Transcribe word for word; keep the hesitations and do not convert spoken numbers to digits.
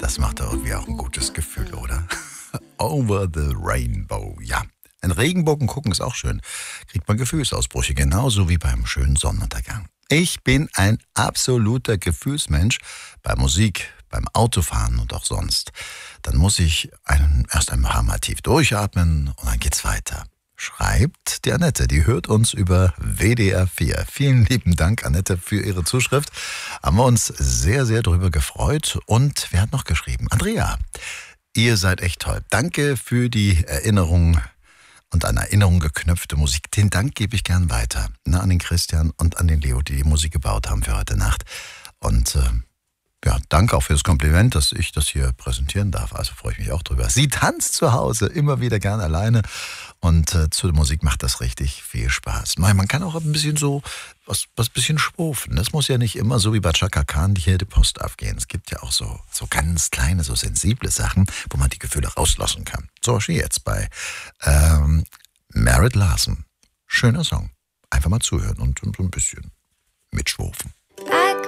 Das macht doch irgendwie auch ein gutes Gefühl, oder? Over the Rainbow, ja. Ein Regenbogen gucken ist auch schön. Kriegt man Gefühlsausbrüche, genauso wie beim schönen Sonnenuntergang. Ich bin ein absoluter Gefühlsmensch bei Musik, beim Autofahren und auch sonst. Dann muss ich einen, erst ein paar Mal tief durchatmen und dann geht's weiter. Schreibt die Annette, die hört uns über W D R vier. Vielen lieben Dank, Annette, für Ihre Zuschrift. Haben wir uns sehr, sehr drüber gefreut. Und wer hat noch geschrieben? Andrea, ihr seid echt toll. Danke für die Erinnerung und an Erinnerung geknöpfte Musik. Den Dank gebe ich gern weiter. Na, an den Christian und an den Leo, die die Musik gebaut haben für heute Nacht. Und äh, ja, danke auch für das Kompliment, dass ich das hier präsentieren darf. Also freue ich mich auch drüber. Sie tanzt zu Hause immer wieder gern alleine und äh, zur Musik macht das richtig viel Spaß. Man kann auch ein bisschen so, was, was bisschen schwufen. Das muss ja nicht immer so wie bei Chaka Khan die jede Post aufgehen. Es gibt ja auch so, so ganz kleine, so sensible Sachen, wo man die Gefühle rauslassen kann. So wie jetzt bei ähm, Merritt Larson. Schöner Song. Einfach mal zuhören und, und so ein bisschen mitschwufen.